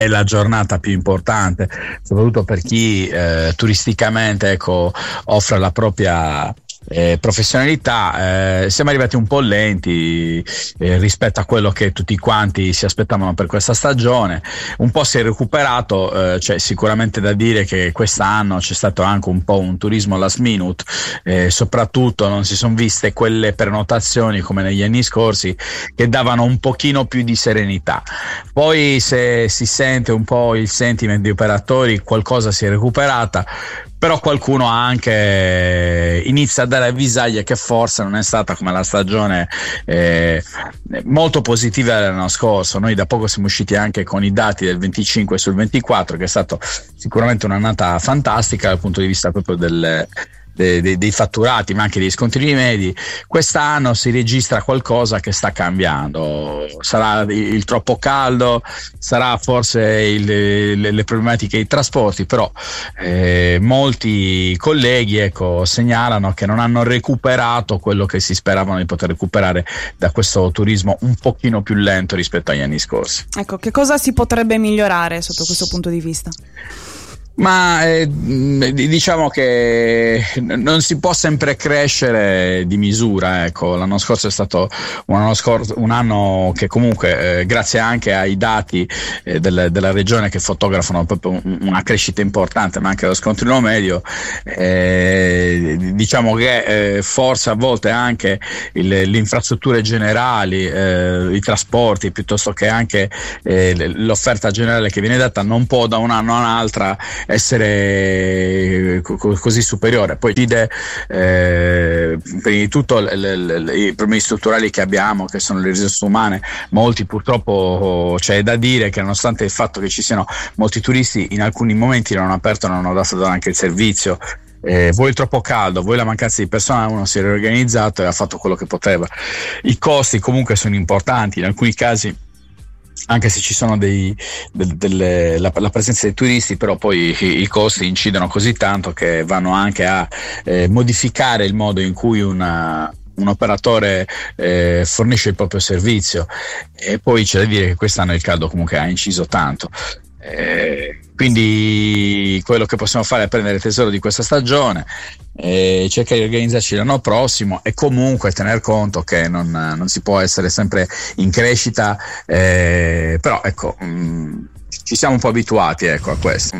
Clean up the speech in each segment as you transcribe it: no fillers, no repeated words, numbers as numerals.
è la giornata più importante, soprattutto per chi turisticamente, ecco, offre la propria professionalità. Siamo arrivati un po' lenti rispetto a quello che tutti quanti si aspettavano per questa stagione. Un po' si è recuperato, c'è sicuramente da dire che quest'anno c'è stato anche un po' un turismo last minute, soprattutto non si sono viste quelle prenotazioni come negli anni scorsi che davano un pochino più di serenità. Poi se si sente un po' il sentiment di operatori, qualcosa si è recuperata, però qualcuno anche inizia a dare avvisaglie che forse non è stata come la stagione molto positiva dell'anno scorso. Noi da poco siamo usciti anche con i dati del 25 sul 24, che è stato sicuramente un'annata fantastica dal punto di vista proprio dei fatturati, ma anche dei scontrini medi. Quest'anno si registra qualcosa che sta cambiando. Sarà il troppo caldo, sarà forse le problematiche dei trasporti, però molti colleghi, ecco, segnalano che non hanno recuperato quello che si speravano di poter recuperare da questo turismo un pochino più lento rispetto agli anni scorsi. Ecco, che cosa si potrebbe migliorare sotto questo punto di vista? Ma diciamo che non si può sempre crescere di misura, ecco. L'anno scorso è stato un anno che comunque grazie anche ai dati della regione che fotografano proprio una crescita importante, ma anche lo scontrino medio, diciamo che forse a volte anche le infrastrutture generali, i trasporti, piuttosto che anche l'offerta generale che viene data, non può da un anno all'altra essere così superiore. Poi prima di tutto i problemi strutturali che abbiamo, che sono le risorse umane. Molti purtroppo, c'è da dire che nonostante il fatto che ci siano molti turisti, in alcuni momenti non hanno aperto, non hanno dato anche il servizio. Voi il troppo caldo, voi la mancanza di personale, uno si è riorganizzato e ha fatto quello che poteva. I costi comunque sono importanti, in alcuni casi anche se ci sono la presenza dei turisti, però poi i costi incidono così tanto che vanno anche a modificare il modo in cui un operatore fornisce il proprio servizio. E poi c'è da dire che quest'anno il caldo comunque ha inciso tanto. Quindi quello che possiamo fare è prendere tesoro di questa stagione, cercare di organizzarci l'anno prossimo e comunque tener conto che non si può essere sempre in crescita, però ecco, ci siamo un po' abituati, ecco, a questo.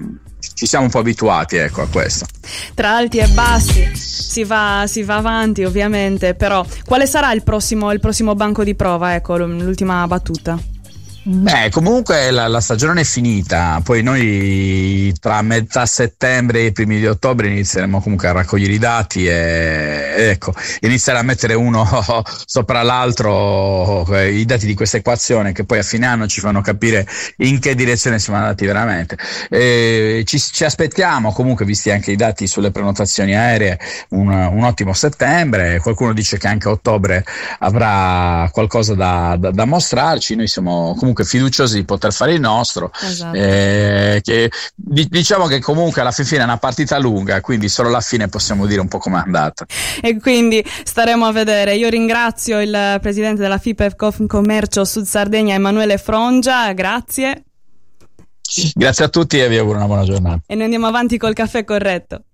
Tra alti e bassi si va avanti, ovviamente, però quale sarà il prossimo banco di prova? Ecco, l'ultima battuta. Comunque la stagione è finita, poi noi tra metà settembre e i primi di ottobre inizieremo comunque a raccogliere i dati e ecco, iniziare a mettere uno sopra l'altro i dati di questa equazione che poi a fine anno ci fanno capire in che direzione siamo andati veramente. Ci aspettiamo comunque, visti anche i dati sulle prenotazioni aeree, un ottimo settembre. Qualcuno dice che anche ottobre avrà qualcosa da mostrarci. Noi siamo comunque fiduciosi di poter fare il nostro. Esatto. Diciamo che comunque alla fine è una partita lunga, quindi solo alla fine possiamo dire un po' com'è andata, e quindi staremo a vedere. Io ringrazio il presidente della FIPE Confcommercio Sud Sardegna, Emanuele Frongia, grazie a tutti e vi auguro una buona giornata e noi andiamo avanti col caffè corretto.